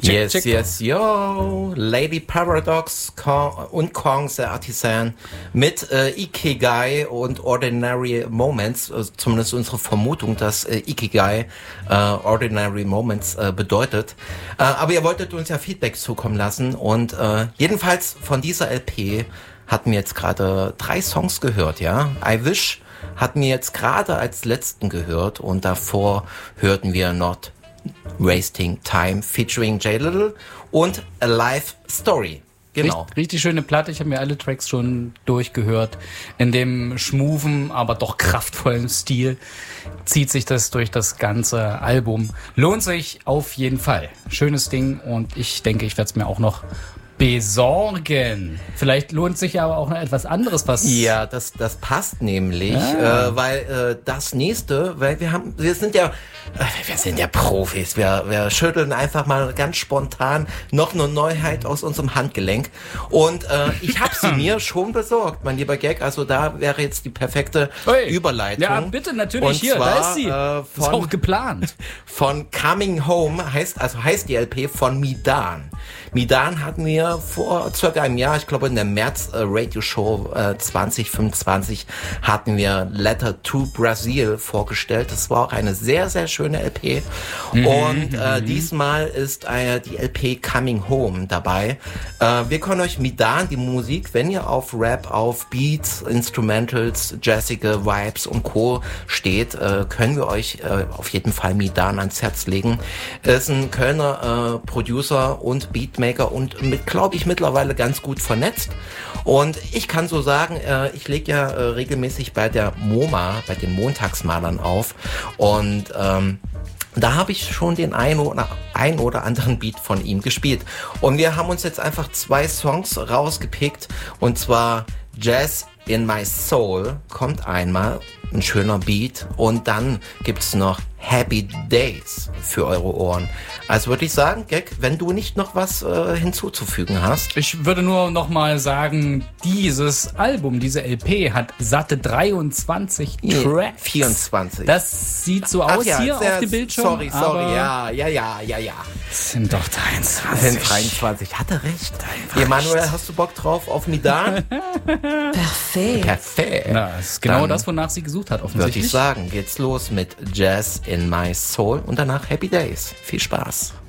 Yes, yo. Lady Paradox und Kong the Artisan mit Ikigai und Ordinary Moments, zumindest unsere Vermutung, dass Ikigai Ordinary Moments bedeutet. Aber ihr wolltet uns ja Feedback zukommen lassen und jedenfalls von dieser LP hatten wir jetzt gerade 3 Songs gehört, ja. I Wish hatten wir jetzt gerade als letzten gehört und davor hörten wir Not Wasting Time featuring J Little und A Life Story. Genau. Richtig schöne Platte. Ich habe mir alle Tracks schon durchgehört. In dem schmuven, aber doch kraftvollen Stil zieht sich das durch das ganze Album. Lohnt sich auf jeden Fall. Schönes Ding und ich denke, ich werde es mir auch noch besorgen. Vielleicht lohnt sich aber auch noch etwas anderes, was... Ja, das passt nämlich, weil das nächste, weil wir sind ja Profis, wir schütteln einfach mal ganz spontan noch eine Neuheit aus unserem Handgelenk und ich habe sie mir schon besorgt, mein lieber Gag, also da wäre jetzt die perfekte Überleitung. Ja, bitte, natürlich, und hier, zwar, da ist sie. Ist auch geplant. Von Coming Home heißt die LP von Midan. Midan hatten wir vor circa einem Jahr, ich glaube in der März Radio Show 2025 hatten wir Letter to Brazil vorgestellt. Das war auch eine sehr, sehr schöne LP. Und diesmal ist die LP Coming Home dabei. Wir können euch Midan, die Musik, wenn ihr auf Rap, auf Beats, Instrumentals, jazzige Vibes und Co. steht, können wir euch auf jeden Fall Midan ans Herz legen. Ist ein Kölner Producer und Beatmaker und glaube ich, mittlerweile ganz gut vernetzt. Und ich kann so sagen, ich lege ja regelmäßig bei der MoMA, bei den Montagsmalern auf. Und da habe ich schon den ein oder anderen Beat von ihm gespielt. Und wir haben uns jetzt einfach 2 Songs rausgepickt. Und zwar Jazz in My Soul kommt einmal, ein schöner Beat. Und dann gibt's noch Happy Days für eure Ohren. Also würde ich sagen, Gag, wenn du nicht noch was hinzuzufügen hast. Ich würde nur noch mal sagen, dieses Album, diese LP hat satte 23 Tracks. 24. Das sieht so aus hier auf dem Bildschirm. Sorry, ja. Es sind doch 23. Es sind 23, hat er recht. Emanuel, hast du Bock drauf auf Midan? Perfekt. Na, das ist genau Dann das, wonach sie gesucht hat, offensichtlich. Würde ich sagen, geht's los mit Jazz in My Soul und danach Happy Days. Viel Spaß.